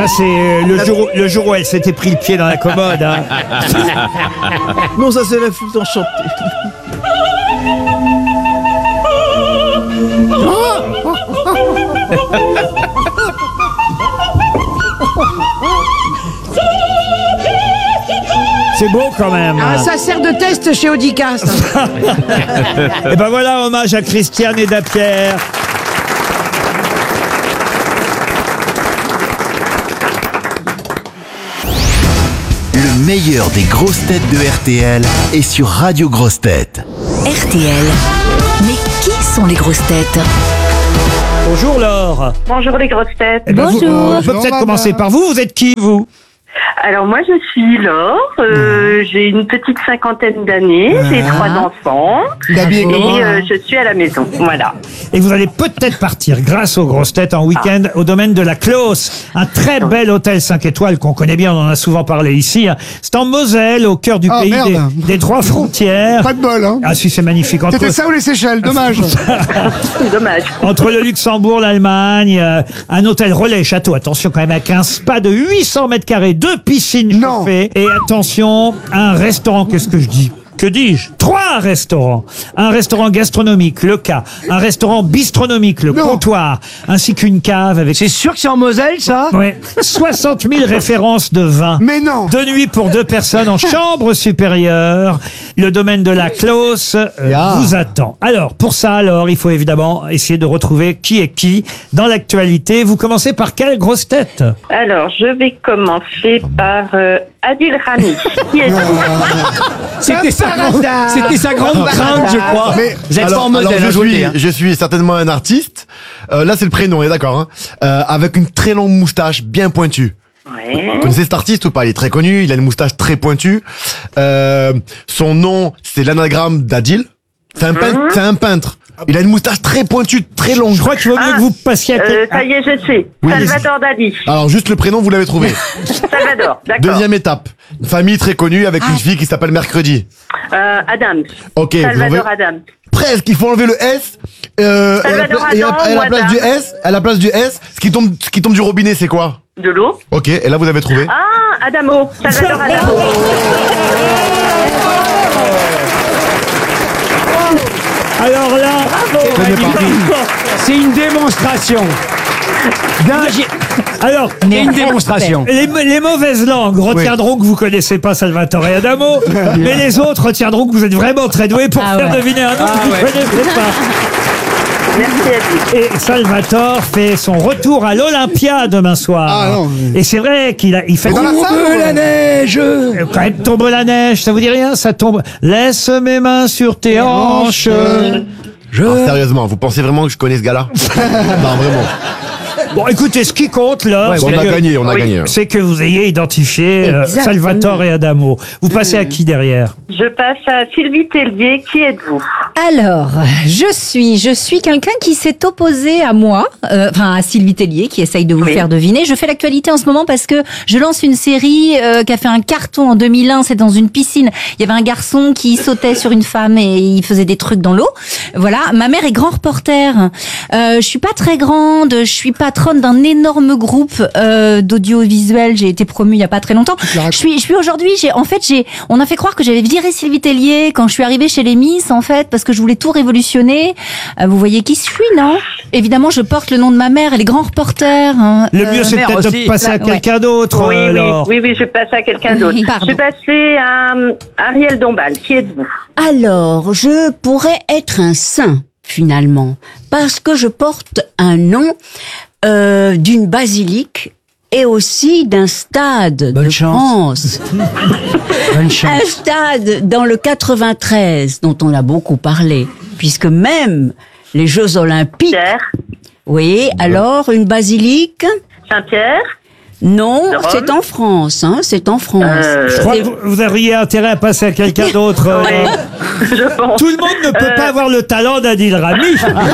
Ça, c'est le jour où elle s'était pris le pied dans la commode. Hein. Non, ça c'est la flûte enchantée. C'est beau quand même. Ah, ça sert de test chez Audica, ça. Et ben voilà, hommage à Christiane et Dapierre. Le meilleur des grosses têtes de RTL est sur Radio Grosses Têtes. RTL. Mais qui sont les grosses têtes? Bonjour Laure. Bonjour les grosses têtes. Eh ben, Bonjour. On peut peut-être commencer par vous. Vous êtes qui, vous? Alors moi je suis Laure, j'ai une petite cinquantaine d'années, j'ai 3 enfants et je suis à la maison, voilà. Et vous allez peut-être partir, grâce aux grosses têtes, en week-end au domaine de la Clos. Un très bel hôtel 5 étoiles qu'on connaît bien, on en a souvent parlé ici. C'est en Moselle, au cœur du pays des 3 frontières. Pas de bol, hein. Ah si, c'est magnifique. C'était ça ou les Seychelles, dommage. Dommage. Entre le Luxembourg, l'Allemagne, un hôtel relais château, attention quand même, avec un spa de 800 mètres carrés, 2 piscines chauffées, et attention, un restaurant, qu'est-ce que je dis? Que dis-je? 3 restaurants. Un restaurant gastronomique, le K. Un restaurant bistronomique, le Comptoir. Ainsi qu'une cave avec... C'est sûr que c'est en Moselle, ça? Ouais. 60 000 références de vin. Mais non. 2 nuits pour 2 personnes en chambre supérieure. Le domaine de la Clos vous attend. Alors, pour ça, il faut évidemment essayer de retrouver qui est qui dans l'actualité. Vous commencez par quelle grosse tête? Alors je vais commencer par Adil Rami. Qui est C'était sa grande crainte, je crois. Mais vous êtes fort en Moselle, je suis certainement un artiste. Là, c'est le prénom, on est d'accord, hein. Avec une très longue moustache bien pointue. Ouais. Vous connaissez cet artiste ou pas? Il est très connu, il a une moustache très pointue. Son nom, c'est l'anagramme d'Adil. C'est un peintre. Il a une moustache très pointue, très longue. Je crois qu'il vaut mieux que vous passiez à... ça y est, je sais. Oui, Salvador Dali. Alors, juste le prénom, vous l'avez trouvé. Salvador, d'accord. Deuxième étape. Une famille très connue avec une fille qui s'appelle Mercredi. Adams. Ok. Salvador Adams. Presque, il faut enlever le S. Salvador et Adam à la ou place Adam. du S, à la place du S, ce qui tombe du robinet, c'est quoi? De l'eau. Ok, et là vous avez trouvé. Ah, Adamo. Salvador Adamo. Alors là, c'est une démonstration. Alors, une démonstration. Les mauvaises langues retiendront que vous connaissez pas Salvatore Adamo, mais les autres retiendront que vous êtes vraiment très doué pour faire deviner un nom que vous connaissez pas. Merci Et Salvatore fait son retour à l'Olympia demain soir. Ah non. Et c'est vrai qu'il fait dans la salle, la neige. quand même tombe la neige, ça vous dit rien? Ça tombe. Laisse mes mains sur tes hanches. Alors, sérieusement, vous pensez vraiment que je connais ce gars-là? Non, vraiment. Bon, écoutez, ce qui compte là, On a gagné. c'est que vous ayez identifié Salvatore et Adamo. Vous passez à qui derrière? Je passe à Sylvie Tellier. Qui êtes-vous? Alors, je suis quelqu'un qui s'est opposé à moi, à Sylvie Tellier, qui essaye de vous faire deviner. Je fais l'actualité en ce moment parce que je lance une série qui a fait un carton en 2001. C'est dans une piscine. Il y avait un garçon qui sautait sur une femme et il faisait des trucs dans l'eau. Voilà. Ma mère est grand reporter. Je suis pas très grande. Je suis patronne d'un énorme groupe d'audiovisuel. J'ai été promue il y a pas très longtemps. Je suis aujourd'hui. On a fait croire que j'avais viré Sylvie Tellier quand je suis arrivée chez les Miss, en fait, parce que je voulais tout révolutionner. Vous voyez qui je suis, non? Évidemment, je porte le nom de ma mère. Elle est grand reporter. Hein. Le mieux, c'est peut-être de passer à quelqu'un d'autre. Oui, je passe à quelqu'un d'autre. Je vais passer à Ariel Dombal. Qui êtes-vous? Alors, je pourrais être un saint, finalement, parce que je porte un nom d'une basilique et aussi d'un stade de France. Bonne chance. Un stade dans le 93 dont on a beaucoup parlé, puisque même les Jeux Olympiques... Pierre. Oui, alors une basilique? Saint-Pierre. Non, c'est en France, c'est en France. Je crois que vous auriez intérêt à passer à quelqu'un d'autre. Je pense. Tout le monde ne peut pas avoir le talent d'Adil Rami.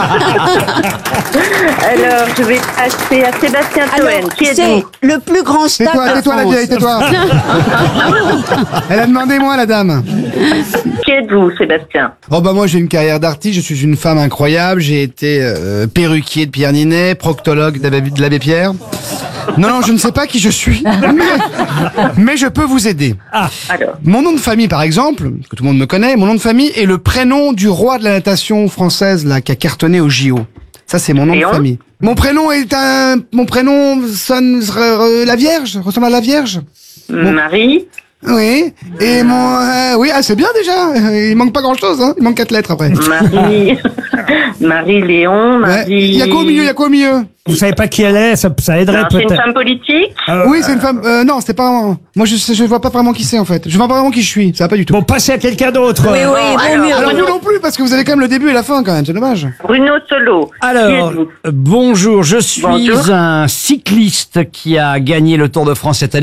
Alors, je vais passer à Sébastien Toen. Qui c'est êtes-vous? le plus grand stade de Tais-toi la France. vieille, tais-toi. Elle a demandé moi, la dame. Qui êtes-vous, Sébastien? Oh bah moi j'ai une carrière d'artiste, je suis une femme incroyable, j'ai été perruquier de Pierre Ninet, proctologue de l'abbé Pierre. Non, je ne sais pas qui je suis, mais je peux vous aider. Alors, Mon nom de famille, par exemple, que tout le monde me connaît, mon nom de famille est le prénom du roi de la natation française là qui a cartonné au JO. Ça, c'est mon nom de famille. Mon prénom sonne la Vierge, ressemble à la Vierge. Marie. Oui. Et oui, c'est bien déjà. Il manque pas grand-chose, hein. Il manque 4 lettres après. Marie. Marie-Léon. Ouais. Il y a quoi au milieu? Vous savez pas qui elle est, ça aiderait Alors, c'est peut-être. une femme politique. Oui, c'est une femme. Non, c'est pas. Moi, je vois pas vraiment qui c'est en fait. Je vois pas vraiment qui je suis. Ça va pas du tout. Bon, passez à quelqu'un d'autre. Oui, vaut mieux. Alors vous non plus, parce que vous avez quand même le début et la fin quand même. C'est dommage. Bruno Solo. Alors, Qui êtes-vous? bonjour, je suis Bonjour. un cycliste qui a gagné le Tour de France cette année.